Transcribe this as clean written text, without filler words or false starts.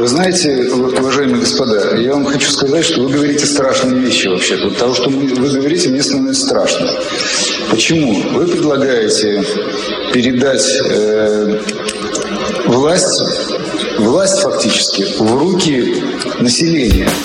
Вы знаете, уважаемые господа, я вам хочу сказать, что вы говорите страшные вещи вообще-то. От того, что вы говорите, мне становится страшно. Почему? Вы предлагаете передать власть фактически в руки населения.